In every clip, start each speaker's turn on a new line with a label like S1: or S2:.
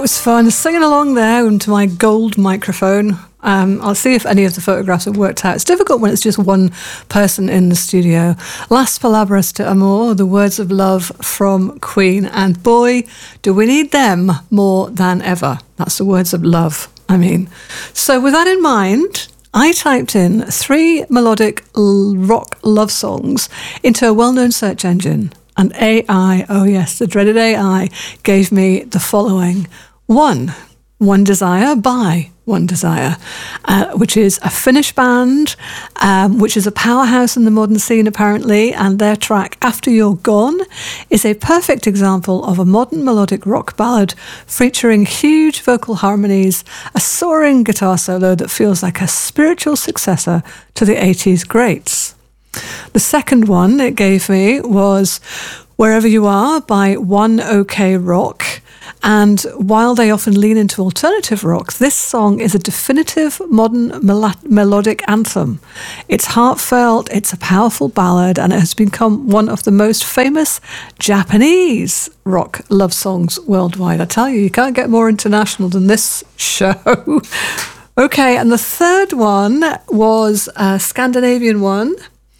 S1: That was fun, singing along there into my gold microphone. I'll see if any of the photographs have worked out. It's difficult when it's just one person in the studio. Las Palabras de Amor, the words of love from Queen. And boy, do we need them more than ever. That's the words of love, I mean. So with that in mind, I typed in 3 melodic rock love songs into a well-known search engine. And AI, oh yes, the dreaded AI, gave me the following. One Desire by One Desire, which is a Finnish band, which is a powerhouse in the modern scene apparently, and their track After You're Gone is a perfect example of a modern melodic rock ballad featuring huge vocal harmonies, a soaring guitar solo that feels like a spiritual successor to the 80s greats. The second one it gave me was Wherever You Are by One OK Rock. And while they often lean into alternative rock, this song is a definitive modern melodic anthem. It's heartfelt, it's a powerful ballad, and it has become one of the most famous Japanese rock love songs worldwide. I tell you, you can't get more international than this show. Okay, and the third one was a Scandinavian one.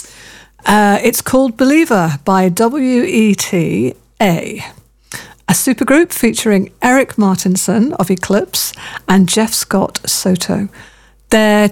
S1: It's called Believer by WETA, a supergroup featuring Eric Martinson of Eclipse and Jeff Scott Soto. Their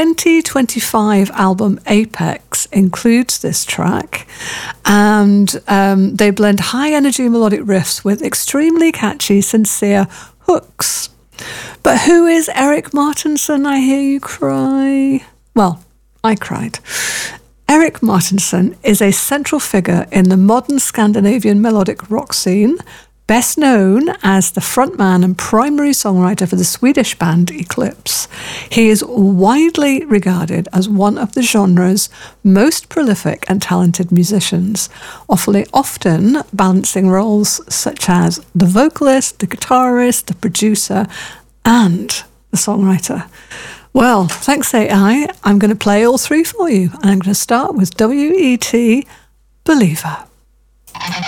S1: 2025 album Apex includes this track, and they blend high-energy melodic riffs with extremely catchy, sincere hooks. But who is Eric Martinson, I hear you cry? Well, I cried. Eric Martinson is a central figure in the modern Scandinavian melodic rock scene, best known as the frontman and primary songwriter for the Swedish band Eclipse. He is widely regarded as one of the genre's most prolific and talented musicians, often balancing roles such as the vocalist, the guitarist, the producer, and the songwriter. Well, thanks AI, I'm going to play all 3 for you, and I'm going to start with WET Believer.